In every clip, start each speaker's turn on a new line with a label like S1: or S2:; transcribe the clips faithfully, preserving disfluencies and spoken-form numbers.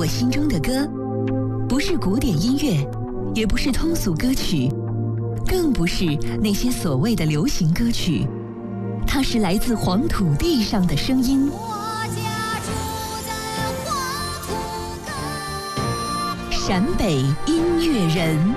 S1: 我心中的歌，不是古典音乐，也不是通俗歌曲，更不是那些所谓的流行歌曲，它是来自黄土地上的声音。
S2: 我家住在黄土高。
S1: 陕北音乐人。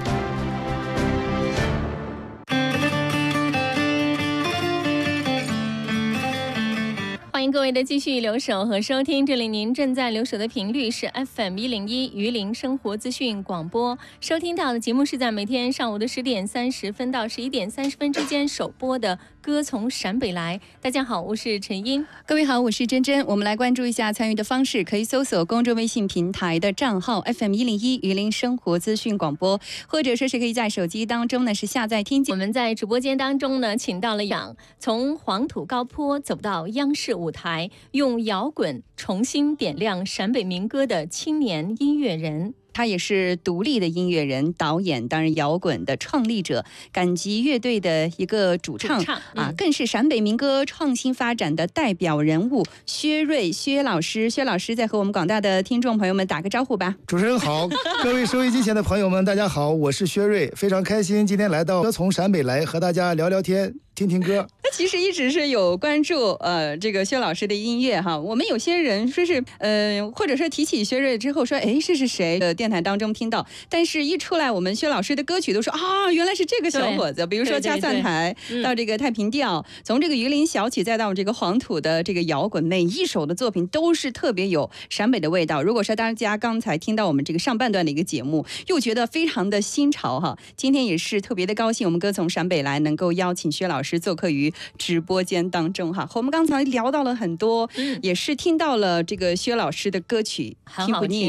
S3: 欢迎各位的继续留守和收听，这里您正在留守的频率是 F M 一零一榆林生活资讯广播，收听到的节目是在每天上午的十点三十分到十一点三十分之间首播的歌从陕北来。大家好，我是陈英。
S4: 各位好，我是珍珍。我们来关注一下参与的方式，可以搜索公众微信平台的账号 F M 一零一榆林生活资讯广播，或者说是可以在手机当中呢是下载听见。
S3: 我们在直播间当中呢，请到了养从黄土高坡走到央视舞台，用摇滚重新点亮陕北民歌的青年音乐人。
S4: 他也是独立的音乐人、导演，当然摇滚的创立者，赶集乐队的一个主唱, 主唱、嗯、啊，更是陕北民歌创新发展的代表人物薛瑞薛老师。薛老师在和我们广大的听众朋友们打个招呼吧。
S5: 主持人好，各位收音机前的朋友们，大家好，我是薛瑞，非常开心今天来到歌从陕北来，和大家聊聊天。听听歌，
S4: 他其实一直是有关注呃这个薛老师的音乐哈。我们有些人说是呃，或者说提起薛瑞之后说，哎，这是谁？的电台当中听到，但是一出来我们薛老师的歌曲都说啊，原来是这个小伙子。比如说加蒜台到这个太平调、嗯，从这个榆林小曲再到这个黄土的这个摇滚，每一首的作品都是特别有陕北的味道。如果说大家刚才听到我们这个上半段的一个节目，又觉得非常的新潮哈，今天也是特别的高兴，我们歌从陕北来能够邀请薛老师做客于直播间当中哈。我们刚才聊到了很多、嗯、也是听到了这个薛老师的歌曲，
S3: 很好听。